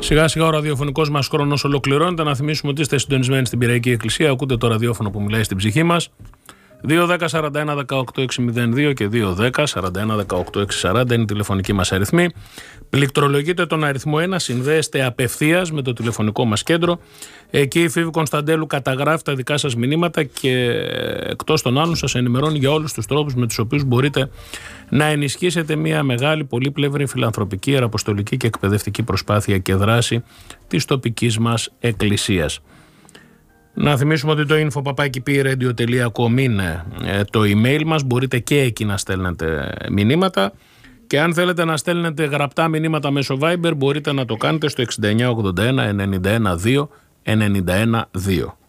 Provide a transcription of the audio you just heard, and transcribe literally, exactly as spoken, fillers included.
Σιγά σιγά ο ραδιοφωνικός μας χρόνος ολοκληρώνεται. Να θυμίσουμε ότι είστε συντονισμένοι στην Πειραϊκή Εκκλησία. Ακούτε το ραδιόφωνο που μιλάει στην ψυχή μας. δύο δέκα σαράντα ένα δεκαοκτώ εξακόσια δύο και δύο δέκα σαράντα ένα δεκαοκτώ εξακόσια σαράντα είναι η τηλεφωνική μας αριθμή. Πληκτρολογείτε τον αριθμό ένα, συνδέεστε απευθείας με το τηλεφωνικό μας κέντρο. Εκεί η Φίβη Κωνσταντέλου καταγράφει τα δικά σας μηνύματα και εκτός των άλλων σας ενημερώνει για όλους τους τρόπους με τους οποίους μπορείτε να ενισχύσετε μια μεγάλη πολύπλευρη φιλανθρωπική, ιεραποστολική και εκπαιδευτική προσπάθεια και δράση της τοπικής μας εκκλησίας. Να θυμίσουμε ότι το info παπάκι πι radio τελεία com είναι το email μας. Μπορείτε και εκεί να στέλνετε μηνύματα. Και αν θέλετε να στέλνετε γραπτά μηνύματα μέσω Viber, μπορείτε να το κάνετε στο εξήντα εννιά ογδόντα ένα ενενήντα ένα δύο ενενήντα ένα δύο.